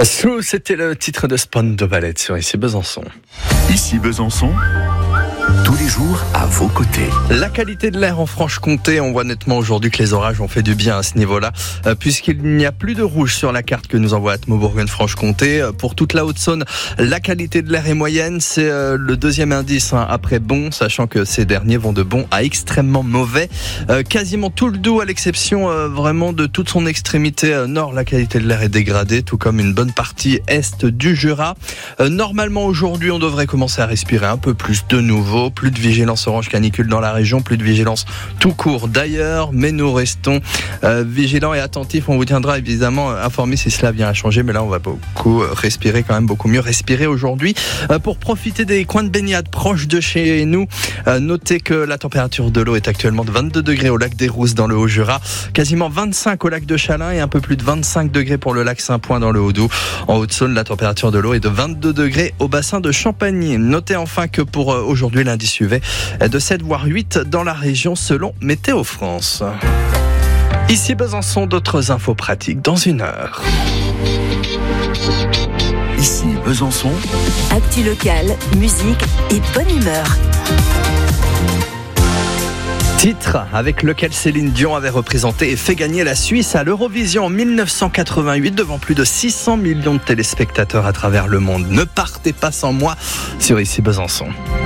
Sous, c'était le titre de Spawn de Valette sur Ici Besançon. Ici Besançon, tous les jours à vos côtés. La qualité de l'air en Franche-Comté, on voit nettement aujourd'hui que les orages ont fait du bien à ce niveau-là, puisqu'il n'y a plus de rouge sur la carte que nous envoie Atmo Bourgogne-Franche-Comté. Pour toute la Haute-Saône, la qualité de l'air est moyenne, c'est le deuxième indice après bon, sachant que ces derniers vont de bon à extrêmement mauvais. Quasiment tout le Doubs, à l'exception vraiment de toute son extrémité nord, la qualité de l'air est dégradée, tout comme une bonne partie est du Jura. Normalement aujourd'hui, on devrait commencer à respirer un peu plus de nouveau. Plus de vigilance orange canicule dans la région, plus de vigilance tout court d'ailleurs, mais nous restons vigilants et attentifs. On vous tiendra évidemment informé si cela vient à changer, mais là on va beaucoup respirer, quand même beaucoup mieux respirer aujourd'hui. Pour profiter des coins de baignade proches de chez nous, notez que la température de l'eau est actuellement de 22 degrés au lac des Rousses dans le Haut-Jura, quasiment 25 au lac de Chalin et un peu plus de 25 degrés pour le lac Saint-Point dans le Haut-Doubs. En Haute-Saône, la température de l'eau est de 22 degrés au bassin de Champagny. Notez enfin que pour aujourd'hui, l'indice UV est de 7 voire 8 dans la région selon Météo France. Ici Besançon, d'autres infos pratiques dans une heure. Ici Besançon, actu locale, musique et bonne humeur. Titre avec lequel Céline Dion avait représenté et fait gagner la Suisse à l'Eurovision en 1988 devant plus de 600 millions de téléspectateurs à travers le monde. Ne partez pas sans moi sur Ici Besançon.